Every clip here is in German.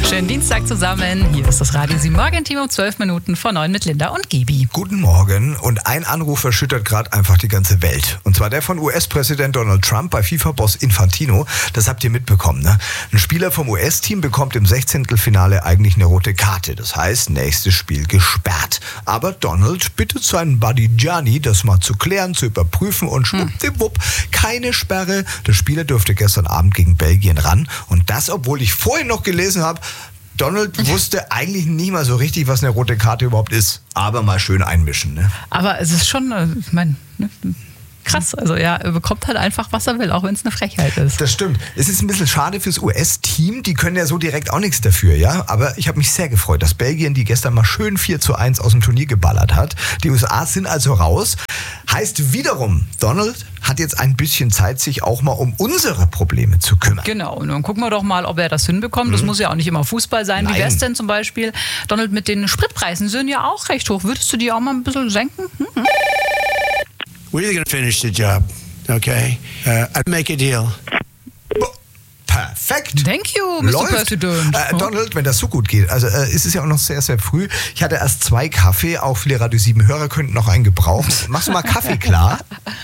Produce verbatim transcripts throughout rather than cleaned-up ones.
Schönen Dienstag zusammen. Hier ist das Radio sieben Morgen-Team um zwölf Minuten vor neun mit Linda und Gibi. Guten Morgen. Und ein Anruf erschüttert gerade einfach die ganze Welt. Und zwar der von U S-Präsident Donald Trump bei FIFA-Boss Infantino. Das habt ihr mitbekommen, ne? Ein Spieler vom U S-Team bekommt im Sechzehntelfinale eigentlich eine rote Karte. Das heißt, nächstes Spiel gesperrt. Aber Donald bittet seinen Buddy Gianni, das mal zu klären, zu überprüfen und schwuppdiwupp, keine Sperre. Der Spieler durfte gestern Abend gegen Belgien ran. Und das, obwohl ich vorhin noch gelesen habe, Donald wusste eigentlich nicht mal so richtig, was eine rote Karte überhaupt ist. Aber mal schön einmischen, ne? Aber es ist schon, ich meine, ne, krass. Also ja, er bekommt halt einfach, was er will, auch wenn es eine Frechheit ist. Das stimmt. Es ist ein bisschen schade fürs U S-Team. Die können ja so direkt auch nichts dafür, ja? Aber ich habe mich sehr gefreut, dass Belgien, die gestern mal schön vier zu eins aus dem Turnier geballert hat. Die U S A sind also raus. Heißt wiederum, Donald hat jetzt ein bisschen Zeit, sich auch mal um unsere Probleme zu kümmern. Genau, und dann gucken wir doch mal, ob er das hinbekommt. Das mhm. muss ja auch nicht immer Fußball sein. Nein. Wie wäre es denn zum Beispiel, Donald, mit den Spritpreisen sind ja auch recht hoch. Würdest du die auch mal ein bisschen senken? Hm? We're going to finish the job, okay? Uh, I'd make a deal. Perfekt. Thank you, Mister Läuft. President. Äh, Donald, wenn das so gut geht, also äh, ist es ja auch noch sehr, sehr früh. Ich hatte erst zwei Kaffee, auch viele Radio sieben Hörer könnten noch einen gebrauchen. Machst du mal Kaffee klar?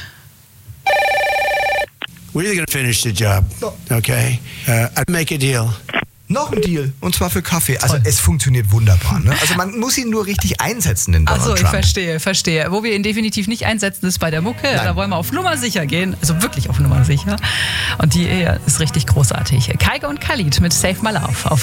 We're going to finish the job, okay? Uh, I'd make a deal. Noch ein Deal, und zwar für Kaffee. Also es funktioniert wunderbar. Ne? Also man muss ihn nur richtig einsetzen, den Donald Trump. Ach so, ich Trump. verstehe, verstehe. Wo wir ihn definitiv nicht einsetzen, ist bei der Mucke. Nein. Da wollen wir auf Nummer sicher gehen. Also wirklich auf Nummer sicher. Und die ist richtig großartig. Kaigo und Khalid mit Save My Love auf